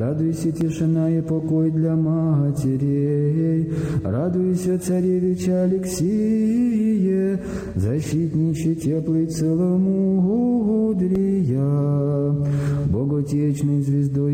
Радуйся, тишина и покой для матерей. Радуйся, царевич Алексие, защитниче теплый целому